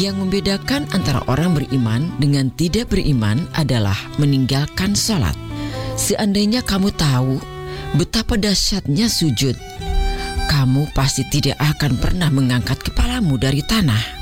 Yang membedakan antara orang beriman dengan tidak beriman adalah meninggalkan salat. Seandainya kamu tahu betapa dahsyatnya sujud, kamu pasti tidak akan pernah mengangkat kepalamu dari tanah.